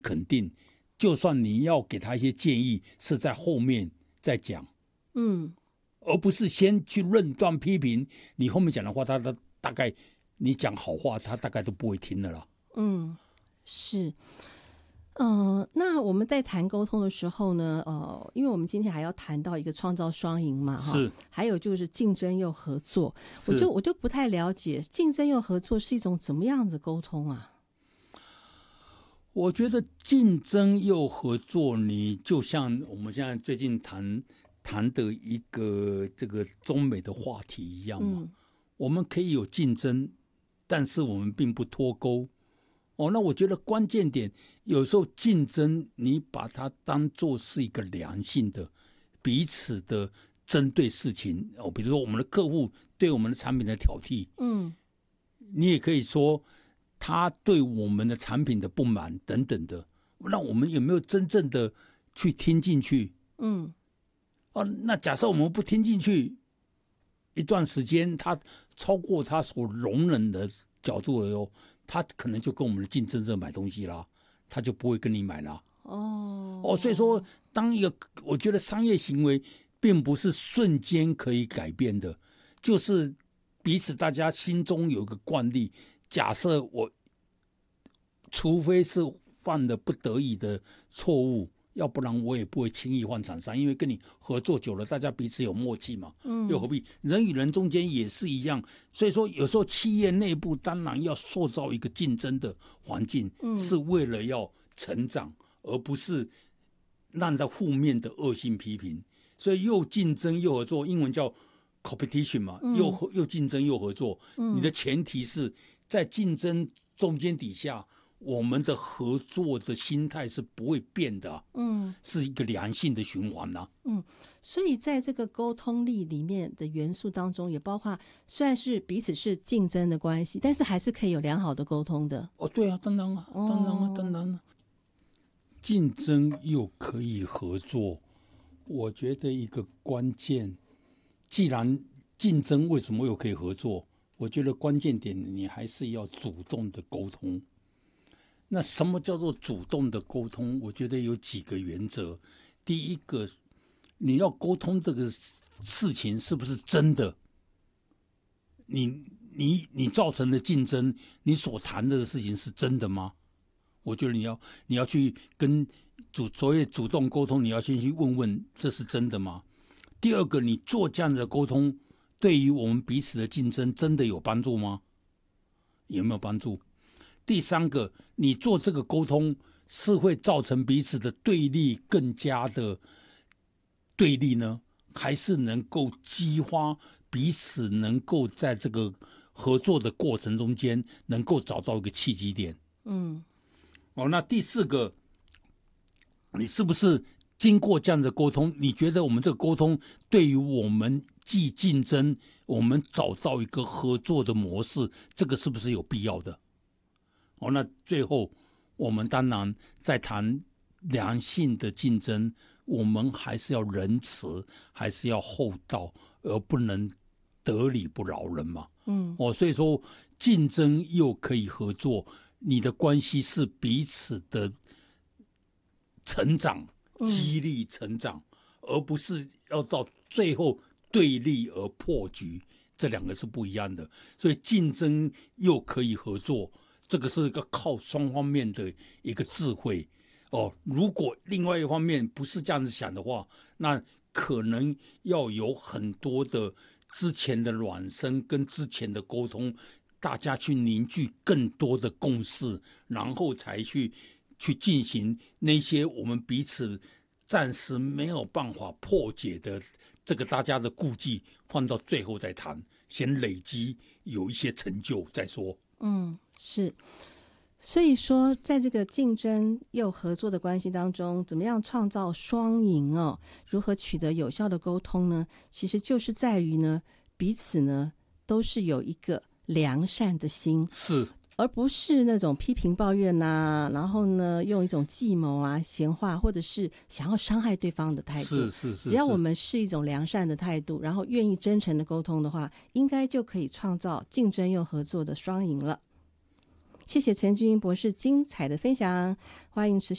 肯定，就算你要给他一些建议，是在后面再讲，而不是先去论断批评。你后面讲的话，他大概你讲好话，他大概都不会听的啦。 是。那我们在谈沟通的时候呢，因为我们今天还要谈到一个创造双赢嘛， 是， 还有就是竞争又合作，我就不太了解竞争又合作是一种怎么样的沟通啊？ 我觉得竞争又合作，你就像我们现在最近谈的一个这个中美的话题一样嘛，我们可以有竞争，但是我们并不脱钩。那我觉得关键点，有时候竞争你把它当作是一个良性的彼此的针对事情，比如说我们的客户对我们的产品的挑剔，你也可以说他对我们的产品的不满等等的，那我们有没有真正的去听进去？那假设我们不听进去一段时间，他超过他所容忍的角度以后，他可能就跟我们的竞争者买东西啦，他就不会跟你买啦。所以说，我觉得商业行为并不是瞬间可以改变的，就是彼此大家心中有一个惯例。假设除非是犯了不得已的错误，要不然我也不会轻易换厂商，因为跟你合作久了，大家彼此有默契嘛，又何必？人与人中间也是一样，所以说有时候企业内部当然要塑造一个竞争的环境，是为了要成长，而不是让它负面的恶性批评。所以又竞争又合作，英文叫 competition 嘛，又竞争又合作，你的前提是在竞争中间底下，我们的合作的心态是不会变的，是一个良性的循环啊。 所以在这个沟通力里面的元素当中，也包括虽然是彼此是竞争的关系，但是还是可以有良好的沟通的。 对啊，当然啊，竞争又可以合作，我觉得一个关键，既然竞争为什么又可以合作？我觉得关键点你还是要主动的沟通。那什么叫做主动的沟通？我觉得有几个原则。第一个，你要沟通这个事情是不是真的？你造成的竞争，你所谈的事情是真的吗？我觉得你要去跟所谓主动沟通，你要先去问问这是真的吗？第二个，你做这样的沟通，对于我们彼此的竞争真的有帮助吗？有没有帮助？第三个，你做这个沟通是会造成彼此的对立更加的对立呢，还是能够激发彼此能够在这个合作的过程中间能够找到一个契机点？那第四个，你是不是经过这样的沟通，你觉得我们这个沟通对于我们既竞争，我们找到一个合作的模式，这个是不是有必要的？那最后我们当然在谈良性的竞争，我们还是要仁慈，还是要厚道，而不能得理不饶人嘛。所以说竞争又可以合作，你的关系是彼此的成长，激励成长，而不是要到最后对立而破局，这两个是不一样的。所以竞争又可以合作，这个是一个靠双方面的一个智慧。如果另外一方面不是这样子想的话，那可能要有很多的之前的暖身跟之前的沟通，大家去凝聚更多的共识，然后才去进行那些我们彼此暂时没有办法破解的这个大家的顾忌，放到最后再谈，先累积有一些成就再说。 是。所以说在这个竞争又合作的关系当中，怎么样创造双赢如何取得有效的沟通呢？其实就是在于呢，彼此呢都是有一个良善的心， 是， 而不是那种批评抱怨然后呢用一种计谋闲话，或者是想要伤害对方的态度。 是， 只要我们是一种良善的态度，然后愿意真诚的沟通的话，应该就可以创造竞争又合作的双赢了。谢谢陈俊英博士精彩的分享，欢迎持续